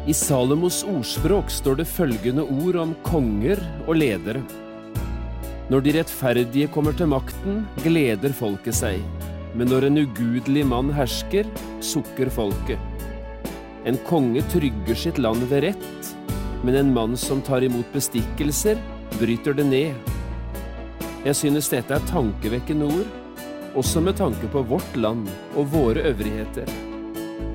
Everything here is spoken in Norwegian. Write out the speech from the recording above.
I Salomos ordspråk står det følgende ord om konger og ledere. Når de rettferdige kommer til makten, gleder folket seg. Men når en ugudelig mann hersker, sukker folket. En konge trygger sitt land ved rett, men en mann som tar imot bestikkelser, bryter det ned. Jeg synes dette er tankevekkende ord, også med tanke på vårt land og våre øvrigheter.